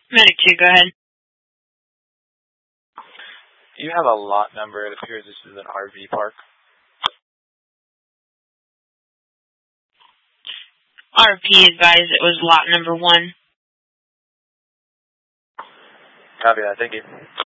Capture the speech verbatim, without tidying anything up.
Medic two, go ahead. You have a lot number. It appears this is an R V park. R P advised it was lot number one. Copy that. Thank you.